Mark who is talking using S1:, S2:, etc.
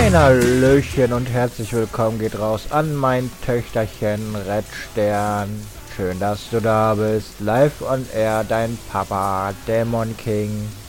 S1: Ein Hallöchen und herzlich willkommen geht raus an mein Töchterchen Redstern. Schön, dass du da bist. Live on Air, dein Papa, Dämon King.